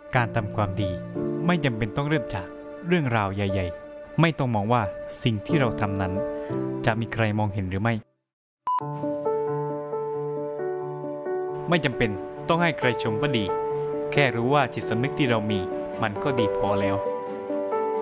การทำความดีไม่จำเป็นต้องเริ่มจากเรื่องราวใหญ่ๆไม่ต้องมองว่าสิ่งที่เราทำนั้นจะมีใครมองเห็นหรือไม่จำเป็นต้องให้ใครชมว่าดีแค่รู้ว่าจิตสำนึกที่เรามีมันก็ดีพอแล้ว